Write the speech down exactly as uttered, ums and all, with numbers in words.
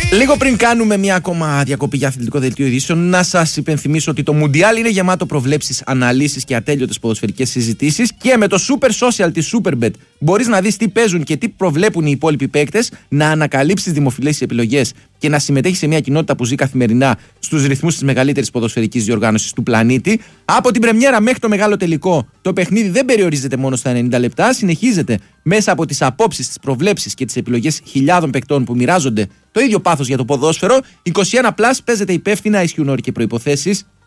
Λίγο πριν κάνουμε μια ακόμα διακοπή για αθλητικό δελτίο ειδήσεων, να σας υπενθυμίσω ότι το Μουντιάλ είναι γεμάτο προβλέψεις, αναλύσεις και ατέλειωτες ποδοσφαιρικές συζητήσεις και με το Super Social της Superbet μπορείς να δεις τι παίζουν και τι προβλέπουν οι υπόλοιποι παίκτες, να ανακαλύψεις δημοφιλείς επιλογές και να συμμετέχεις σε μια κοινότητα που ζει καθημερινά στους ρυθμούς της μεγαλύτερης ποδοσφαιρικής διοργάνωσης του πλανήτη. Από την πρεμιέρα μέχρι το μεγάλο τελικό, το παιχνίδι δεν περιορίζεται μόνο στα ενενήντα λεπτά, συνεχίζεται μέσα από τις απόψεις, τις προβλέψεις και τις επιλογές χιλιάδων παικτών που μοιράζονται το ίδιο πάθος για το ποδόσφαιρο. είκοσι ένα συν, παίζεται υπεύθυνα, ισχύουν όροι και προϋποθέσεις.